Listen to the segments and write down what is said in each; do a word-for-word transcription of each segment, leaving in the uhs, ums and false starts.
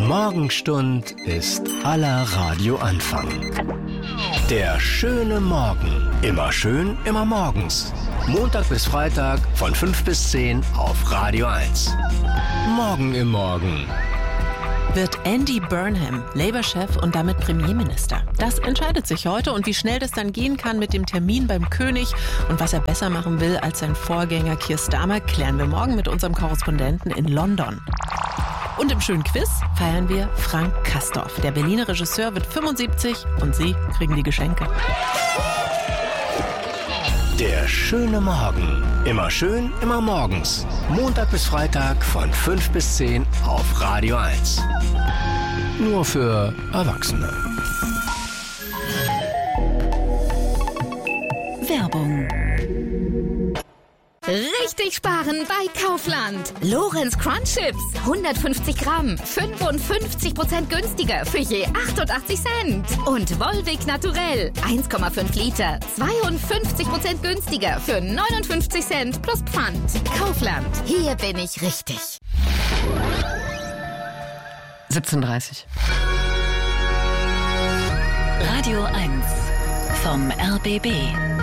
Morgenstund ist aller Radioanfang. Der schöne Morgen. Immer schön, immer morgens. Montag bis Freitag von fünf bis zehn auf Radio eins. Morgen im Morgen. Wird Andy Burnham Labour-Chef und damit Premierminister? Das entscheidet sich heute, und wie schnell das dann gehen kann mit dem Termin beim König und was er besser machen will als sein Vorgänger Keir Starmer, klären wir morgen mit unserem Korrespondenten in London. Und im schönen Quiz feiern wir Frank Castorf. Der Berliner Regisseur wird fünfundsiebzig und Sie kriegen die Geschenke. Der schöne Morgen. Immer schön, immer morgens. Montag bis Freitag von fünf bis zehn auf Radio eins. Nur für Erwachsene. Werbung. Richtig sparen bei Kaufland. Lorenz Crunch Chips, hundertfünfzig Gramm, fünfundfünfzig Prozent günstiger für je achtundachtzig Cent. Und Volvic Naturell, eins Komma fünf Liter, zweiundfünfzig Prozent günstiger für neunundfünfzig Cent plus Pfand. Kaufland, hier bin ich richtig. siebzehn Uhr dreißig. Radio eins vom R B B.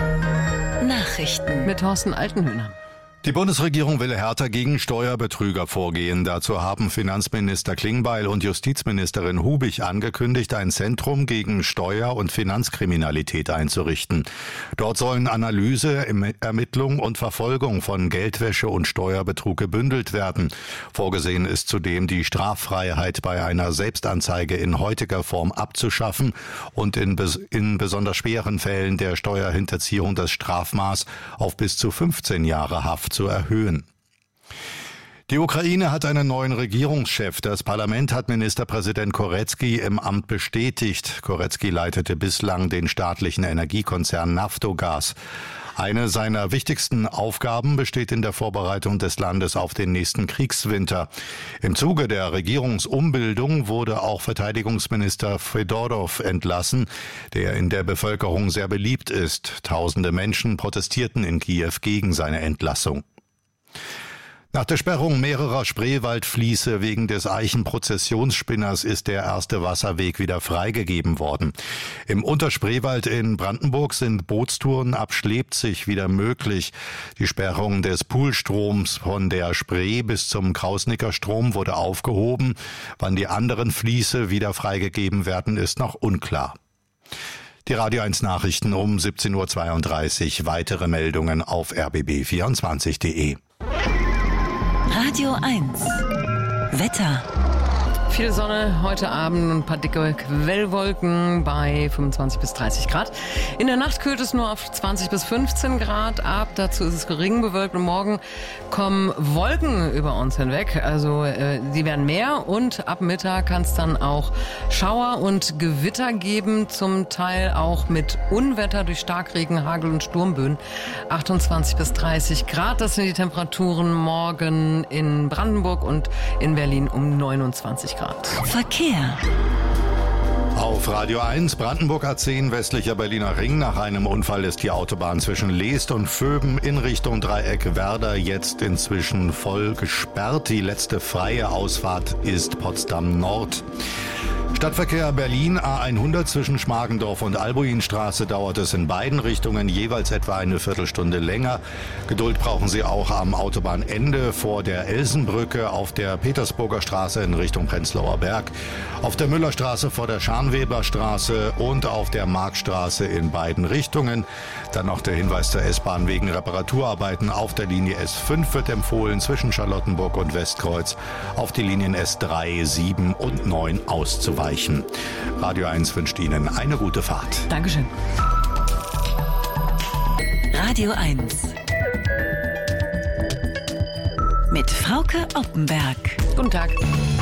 Nachrichten Mit Thorsten Altenhöhner. Die Bundesregierung will härter gegen Steuerbetrüger vorgehen. Dazu haben Finanzminister Klingbeil und Justizministerin Hubig angekündigt, ein Zentrum gegen Steuer- und Finanzkriminalität einzurichten. Dort sollen Analyse, Ermittlung und Verfolgung von Geldwäsche und Steuerbetrug gebündelt werden. Vorgesehen ist zudem, die Straffreiheit bei einer Selbstanzeige in heutiger Form abzuschaffen und in, bes- in besonders schweren Fällen der Steuerhinterziehung das Strafmaß auf bis zu fünfzehn Jahre Haft zu erhöhen. Die Ukraine hat einen neuen Regierungschef. Das Parlament hat Ministerpräsident Korecki im Amt bestätigt. Korecki leitete bislang den staatlichen Energiekonzern Naftogaz. Eine seiner wichtigsten Aufgaben besteht in der Vorbereitung des Landes auf den nächsten Kriegswinter. Im Zuge der Regierungsumbildung wurde auch Verteidigungsminister Fedorov entlassen, der in der Bevölkerung sehr beliebt ist. Tausende Menschen protestierten in Kiew gegen seine Entlassung. Nach der Sperrung mehrerer Spreewaldfließe wegen des Eichenprozessionsspinners ist der erste Wasserweg wieder freigegeben worden. Im Unterspreewald in Brandenburg sind Bootstouren ab Schleepzig wieder möglich. Die Sperrung des Poolstroms von der Spree bis zum Krausnicker Strom wurde aufgehoben. Wann die anderen Fließe wieder freigegeben werden, ist noch unklar. Die Radio eins Nachrichten um siebzehn Uhr zweiunddreißig. Weitere Meldungen auf r b b vierundzwanzig punkt de. Radio eins. Wetter. Viel Sonne heute Abend und ein paar dicke Quellwolken bei fünfundzwanzig bis dreißig Grad. In der Nacht kühlt es nur auf zwanzig bis fünfzehn Grad ab. Dazu ist es gering bewölkt und morgen kommen Wolken über uns hinweg. Also äh, die werden mehr und ab Mittag kann es dann auch Schauer und Gewitter geben. Zum Teil auch mit Unwetter durch Starkregen, Hagel und Sturmböen. achtundzwanzig bis dreißig Grad, das sind die Temperaturen morgen in Brandenburg und in Berlin um neunundzwanzig Grad. Verkehr. Auf Radio eins, Brandenburg A zehn, westlicher Berliner Ring. Nach einem Unfall ist die Autobahn zwischen Leest und Vöben in Richtung Dreieck Werder jetzt inzwischen voll gesperrt. Die letzte freie Ausfahrt ist Potsdam Nord. Stadtverkehr Berlin A hundert zwischen Schmargendorf und Albuinstraße dauert es in beiden Richtungen jeweils etwa eine Viertelstunde länger. Geduld brauchen Sie auch am Autobahnende vor der Elsenbrücke, auf der Petersburger Straße in Richtung Prenzlauer Berg, auf der Müllerstraße vor der Scharnweberstraße und auf der Marktstraße in beiden Richtungen. Dann noch der Hinweis zur S-Bahn wegen Reparaturarbeiten auf der Linie S fünf wird empfohlen, zwischen Charlottenburg und Westkreuz auf die Linien S drei, sieben und neun auszuweichen. Radio eins wünscht Ihnen eine gute Fahrt. Dankeschön. Radio eins. Mit Frauke Oppenberg. Guten Tag.